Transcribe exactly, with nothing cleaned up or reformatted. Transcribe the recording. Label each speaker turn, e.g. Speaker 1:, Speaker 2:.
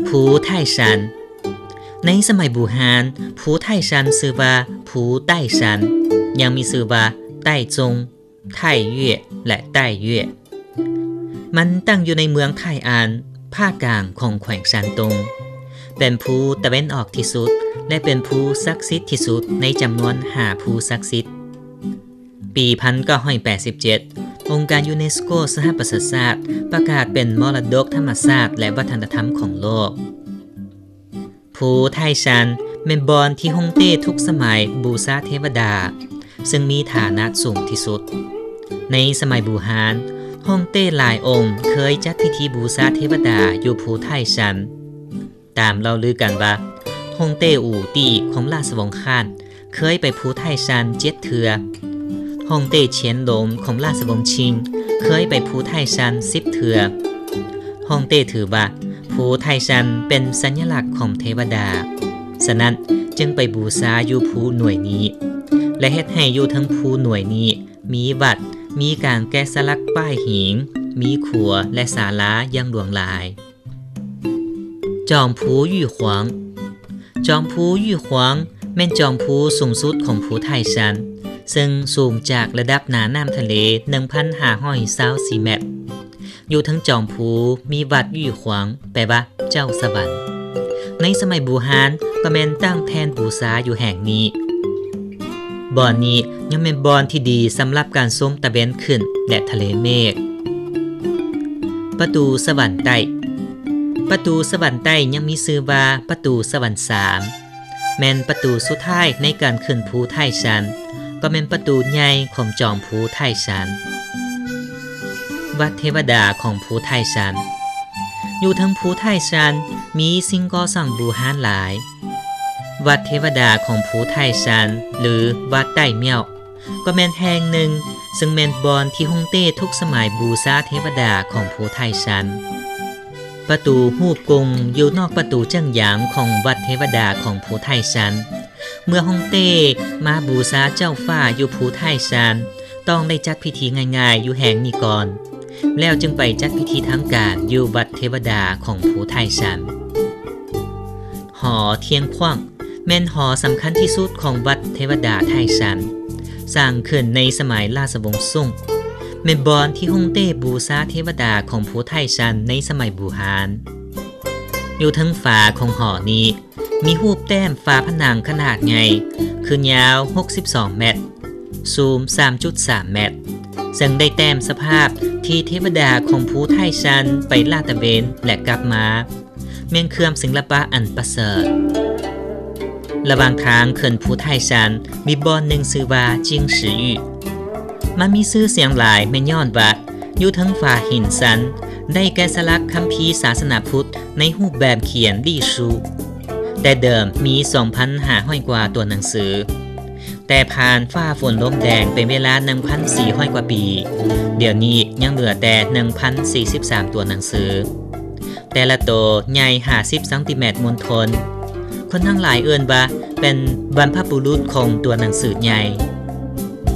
Speaker 1: ภูไทชันในสมัยบูฮานภูไทชันชื่อว่าภูใต้ชันยังมีชื่อว่าใต้จงไต้เย่และใต้เย่มันตั้งอยู่ในเมืองไทอานภาคกลางของแขวงซานตงเป็นภูตะเวนออกที่สุดและเป็นภูศักดิ์สิทธิ์ที่สุดในจำนวนห้าภูศักดิ์สิทธิ์ปี หนึ่งพันเก้าร้อยแปดสิบเจ็ด องค์การยูเนสโกสหประชาชาติประกาศเป็นมรดกธรรมชาติและวัฒนธรรมของโลกภูไทชันเป็นบอนที่ฮ่องเต้ทุกสมัยบูชาเทวดาซึ่งมีฐานะสูงที่สุดในสมัยบูฮานฮ่องเต้หลายองค์เคยจัดพิธีบูชาเทวดาอยู่ภูไทชันตามเล่าลือกันว่าฮ่องเต้อู่ตี้ของราชวงศ์ข้านเคยไปภูไทชันเจ็ดเทือฮ่องเต้เฉียนหลงของราชวงศ์ชิงเคยไปภูไทชันสิบเทือฮ่องเต้ถือว่าภูไทชันเป็นสัญลักษณ์ของเทวดาฉะนั้นจึงไปบูชาอยู่ภูหน่วยนี้และเฮ็ดให้อยู่ทั้งภูหน่วยนี้มีวัดมีการแกะสลักป้ายหิงมีขัวและศาลาอย่างหลวงหลายจอมภูยี่หวงจอมภูยี่หวงแม่นจอมภูสูงสุดของภูไทชันซึ่งสูงจากระดับหน้าน้ำทะเล หนึ่งพันห้าร้อยยี่สิบสี่ เมตรอยู่ทั้งจอมภูมีวัดยี่หวงแปลว่าเจ้าสวรรค์ในสมัยบูฮานก็แม่นตั้งแทนบูชาอยู่แห่งนี้บ่อนนี้ยังเป็นบ่อนที่ดีสำหรับการชมตะเวนขึ้นและทะเลเมฆประตูสวรรค์ใต้ประตูสวรรค์ใต้ยังมีชื่อว่าประตูสวรรค์สามแม่นประตูสุดท้ายในการขึ้นภูไทชันก็เป็นประตูใหญ่ของจอมภูไทชันวัดเทวดาของภูไทชันอยู่ทั้งภูไทชันมีสิ่งก่อสร้างบูฮานหลายวัดเทวดาของภูไทชันหรือวัดใต้เมี่ยวก็แม่นแห่งหนึ่งซึ่งแม่นบอนที่ฮ่องเต้ทุกสมัยบูชาเทวดาของภูไทชันประตูฮูบกงอยู่นอกประตูเจิ้งหยางของวัดเทวดาของภูไทชันเมื่อฮ่องเต้มาบูชาเจ้าฟ้าอยู่ภูไทชันต้องได้จัดพิธีง่ายๆอยู่แห่งนี้ก่อนแล้วจึงไปจัดพิธีทางการอยู่วัดเทวดาของภูไทชันหอเทียงขว้างแม่นหอสำคัญที่สุดของวัดเทวดาไทชันสร้างขึ้นในสมัยราชวงศ์ซ่งแม่นบอนที่ฮ่องเต้บูชาเทวดาของภูไทชันในสมัยบูฮานอยู่ทั้งฝาของหอนี้มีรูปแต้มฝาผนังขนาดใหญ่คือยาวหกสิบสองเมตรสูง สามจุดสาม เมตรซึ่งได้แต้มสภาพที่เทวดาของภูไทชันไปลาดตระเวนและกลับมาแม่นเครื่องศิลปะอันประเสริฐระหว่างทางขึ้นภูไทชันมีบ่อนหนึ่งชื่อว่าจิงซือยู่มันมีชื่อเสียงหลายแม่นย้อนว่าอยู่ทั้งฝาหินซันได้แกะสลักคัมภีร์ศาสนาพุทธในรูปแบบเขียนลี่ชูแต่เดิมมี สองพันห้าร้อย กว่าตัวหนังสือแต่ผ่านฟ้าฝนลมแดงเป็นเวลา หนึ่งพันสี่ร้อย กว่าปีเดี๋ยวนี้ยังเหลือแต่ หนึ่งพันสี่สิบสาม ตัวหนังสือแต่ละตัวใหญ่ห้าสิบเซนติเมตรมณฑลคนทั้งหลายเอิ้นว่าเป็นบรรพบุรุษของตัวหนังสือใหญ่